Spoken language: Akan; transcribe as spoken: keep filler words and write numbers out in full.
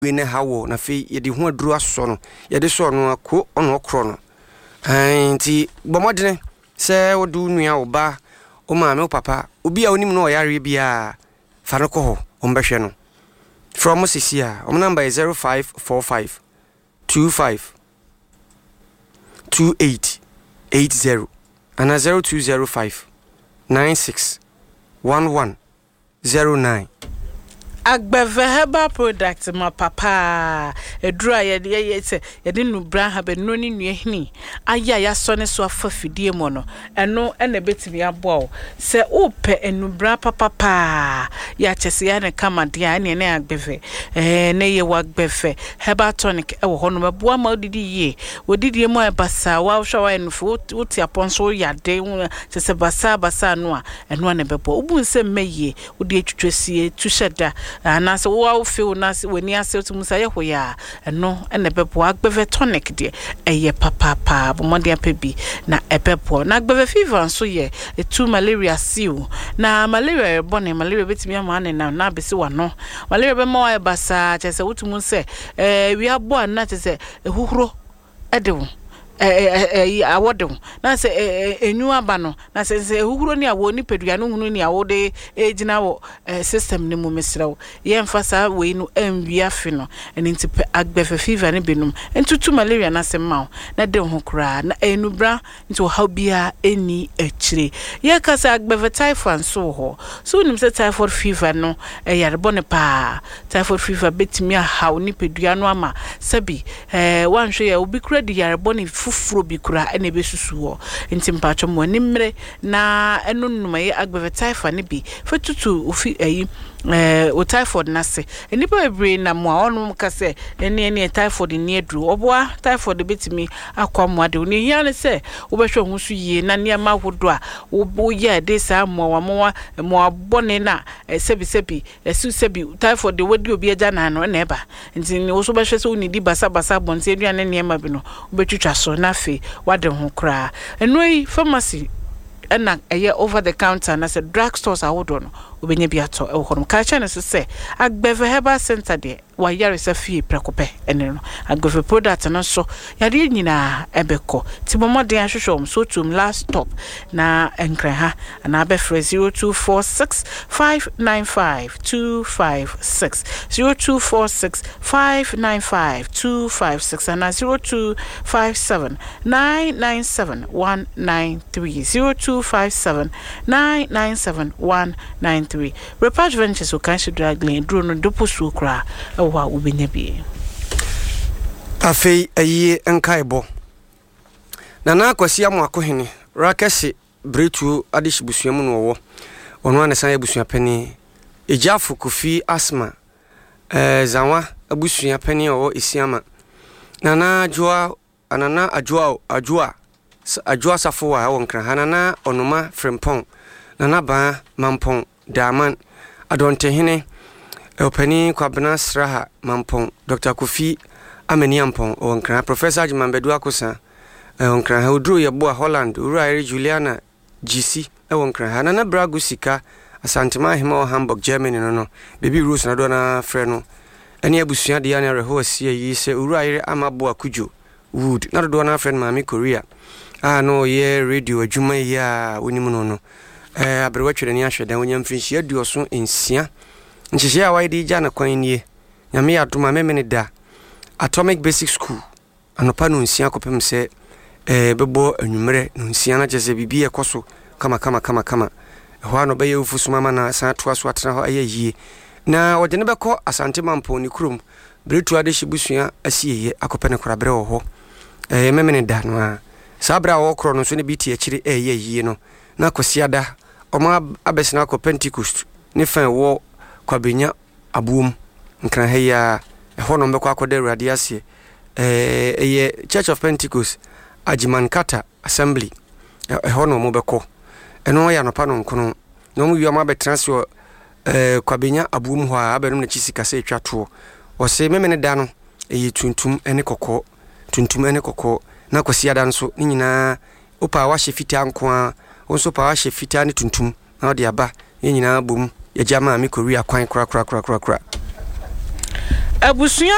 we ne hawo na fe ye de ho aduru aso no ye de so no akro ono okro no anti bomodene se wodu nua wo ba o ma me papa obi a onim no yare bia fa no ko ho o mbehwe no from Sisia o number is zero five four five two five two eight eight zero and zero two zero five nine six one one zero nine. Agbeve herbal product ma papa edura ye ye se ye de nubra ha be no ni nuehini aya ya so ne so afafidie mo no eno ene betimi abo se upe enubra papa pa ya chese ya ne kama dia ne ne agbeve eh ne ye wa agbeve herbal tonic e wo hono meboa ma odidi ye odidi mo e basa wa hwa wa enfu uti aponso ya de chese basa basa no a eno ne bebo ubun se meye odi etwetwesie tu sheda ana so wo feel na weni ase to musa ye hoya eno ene bebo agbeve tonic de eye papa pa bomode apebi na epepo na agbeve fever so ye etu malaria siu na malaria bone malaria betimi ama ne na na besi wano malaria be ma wa basa chese wutumu se eh wi abo na chese ehuhuro edewo eh eh awodem na se enyu aba no na se se ehuro ni awo ni pedua no hunu ni awode ejina wo system ni mu mesrew ye mfasa we no enwi afi no eni ntipe agbefe fever ni benum entutu malaria na se mawo na de ho kura na enubra nti how bia eni echire ye kasa agbefe typhoid so ho so nim se typhoid fever no e yare bone pa typhoid fever betimi how ni pedua no ama sabi eh wanhwe ye obi kura di yare bone furo bi kura ene besusu ho nti mpacho mo nimre na eno numaye agbeve typhoid ne bi fetutu ofi ayi eh o typhoid na se enipa ebre na mo onum ka se ene ene typhoid ni edru oboa typhoid betimi akwamo ade oni hia ne se obehwe ho su yie na ne ma hodo a obo ye de sa mo wa mo mo abone na sebi sebi esu sebi typhoid wodi obi aja na no na eba nti ni wo so behwe se oni di basa basa bonse aduane ne ma bi no obetwitwa so na fe wade ho kra enoi pharmacy ena eye over the counter na se drug stores awodo no obenye bi ato e ho no ka cha na se se agbeve herbal center de wa yare se fie prekope ene no agbeve product no so yade nyina ebeko tibomode ahwehwom so tum last stop na enkra ha na be free zero two four six five nine five two five six zero two four six five nine five two five six and zero two five seven nine nine seven one nine three zero two five seven nine nine seven one nine three. Repatch Ventures can should drag lane drone dopo sukra wa ubenyabi afei ayi enkaibo na na akwasi amu akohene rakese bretu adish busuamu no wo ono ane san abusua pani ejafu kofi asma eh zanwa abusua pani owo isiama na na joa anana ajoa ajoa ajoa safoa wo nkran hanana onoma frempon na na ba mampon daman adonte hene opani kwabena sraha mampon Doctor Kofi amani ampon onkran Professor Jimambedu akosa onkran ha odru yebo a Holland uraire Juliana G C onkran ha na bragu sika asantema hema Hamburg Germany no no baby Rose na do na frɛ no ene abusua de ya na reho asie yi se uraire amabo akujo wood na do na frɛ Mami Korea ah no ye radio adwuma ya onimu no no eh abrewatwere ni ahweda wonyam finhia aduoso ensia nhihia a waidi gya na kwan nie nyame adoma memene da Atomic Basic School anopa no nsia kopem se eh bebo anwumere no nsia na jese bibi ekoso kama kama kama kama ho ano beye ufusu mama na san to aso atena ho ayeyie na wode ne beko asante mampo ni krum bretu ade hibusua asieye akopene korabre wo ho eh memene da no a sabra wo kro no so ne biti akire eyeyie no na kosiada oma abesina ko Pentecost ne fan wo kwabenya abuom nkran ha ya ho no mbekọ akode Awurade ase eh eye Church of Pentecost Ajimankata Assembly ho no mbekọ eno ya no pa no nkono no mu wiama betransfer eh kwabenya abuom ho a abenum na chisika se twato o se memene da no eye tuntum ene kokọ tuntum ene kokọ na kosiada nso ni nyina opa wa hye fita nko a onso pa wa hye fita ne tuntum na ode aba ye nyina bom ye jama mi Korea kwan kra kra kra kra kra abusua